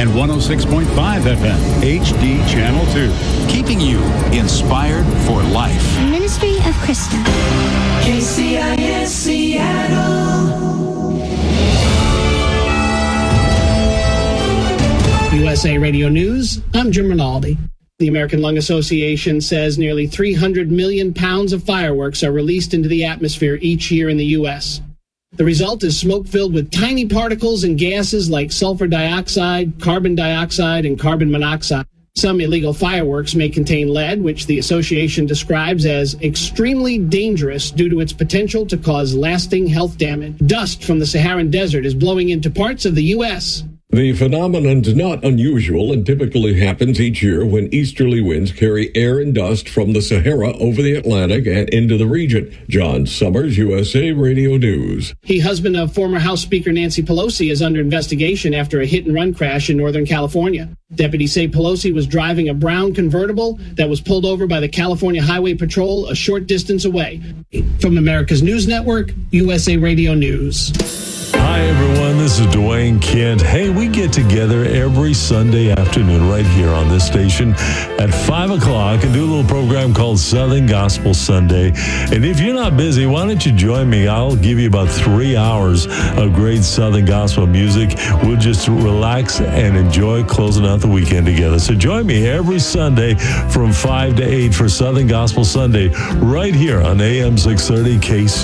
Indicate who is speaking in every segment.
Speaker 1: and 106.5 FM, HD Channel 2.
Speaker 2: Keeping you inspired for life.
Speaker 3: Ministry of Krista.
Speaker 4: KCIS Seattle.
Speaker 5: USA Radio News, I'm Jim Rinaldi. The American Lung Association says nearly 300 million pounds of fireworks are released into the atmosphere each year in the U.S. The result is smoke filled with tiny particles and gases like sulfur dioxide, carbon dioxide, and carbon monoxide. Some illegal fireworks may contain lead, which the association describes as extremely dangerous due to its potential to cause lasting health damage. Dust from the Saharan desert is blowing into parts of the U.S.
Speaker 6: The phenomenon is not unusual and typically happens each year when easterly winds carry air and dust from the Sahara over the Atlantic and into the region. John Summers, USA Radio News.
Speaker 5: The husband of former House Speaker Nancy Pelosi is under investigation after a hit-and-run crash in Northern California. Deputies say Pelosi was driving a brown convertible that was pulled over by the California Highway Patrol a short distance away. From America's News Network, USA Radio News.
Speaker 7: Hi, everyone. This is Dwayne Kent. Hey, we get together every Sunday afternoon right here on this station at 5 o'clock and do a little program called Southern Gospel Sunday. And if you're not busy, why don't you join me? I'll give you about 3 hours of great Southern Gospel music. We'll just relax and enjoy closing out the weekend together. So join me every Sunday from 5 to 8 for Southern Gospel Sunday right here on AM 630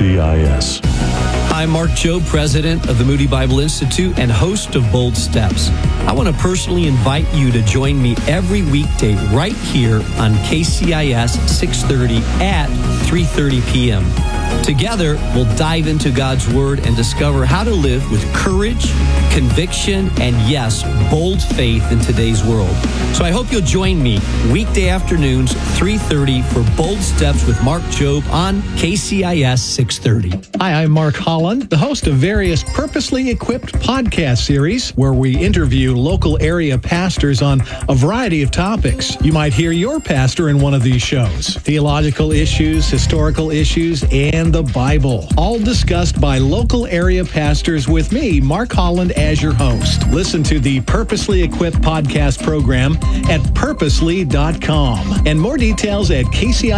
Speaker 7: KCIS.
Speaker 8: I'm Mark Jobe, president of the Moody Bible Institute and host of Bold Steps. I want to personally invite you to join me every weekday right here on KCIS 630 at 3:30 p.m. Together, we'll dive into God's Word and discover how to live with courage, conviction, and yes, bold faith in today's world. So I hope you'll join me weekday afternoons, 3:30 for Bold Steps with Mark Jobe on KCIS 630.
Speaker 9: Hi, I'm Mark Holland, the host of various purposely equipped podcast series where we interview local area pastors on a variety of topics. You might hear your pastor in one of these shows. Theological issues, historical issues, and the Bible. All discussed by local area pastors with me, Mark Holland, as your host. Listen to the Purposely Equipped podcast program at purposely.com. And more details at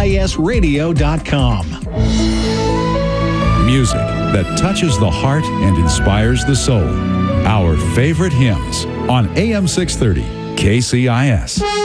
Speaker 9: kcisradio.com.
Speaker 2: Music that touches the heart and inspires the soul. Our favorite hymns on AM 630 KCIS.